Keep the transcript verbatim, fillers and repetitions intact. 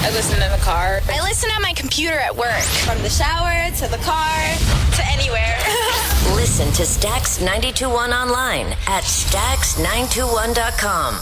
I listen in the car. I listen on my computer at work. From the shower to the car to anywhere. Listen to Stax ninety-two point one online at stax nine two one dot com.